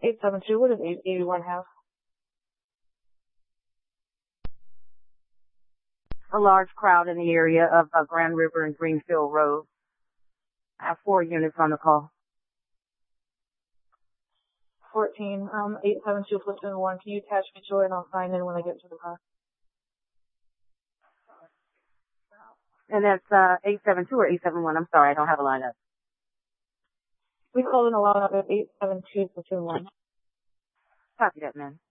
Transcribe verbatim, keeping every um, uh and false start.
eight seven two, what does eight eighty-one have? A large crowd in the area of uh, Grand River and Greenfield Road. I have four units on the call. fourteen, um, eight seven two, platoon one. Can you attach me to it and I'll sign in when I get to the car? And that's uh, eight seven two or eight seven one. I'm sorry, I don't have a lineup. We called in a lineup of eight seven two, platoon one. Copy that, man.